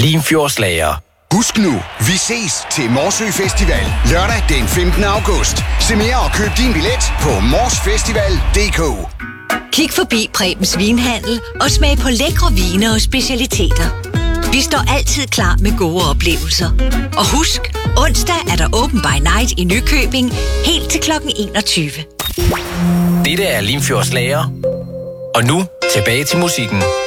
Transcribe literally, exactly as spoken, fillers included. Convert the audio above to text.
Limfjordslager. Husk nu, vi ses til Morsø Festival lørdag den femtende august. Se mere og køb din billet på morsfestival punktum d k. Kig forbi Prebens Vinhandel og smag på lækre vine og specialiteter. Vi står altid klar med gode oplevelser. Og husk, onsdag er der Open by Night i Nykøbing helt til klokken enogtyve. Dette er Limfjordslager. Og nu tilbage til musikken.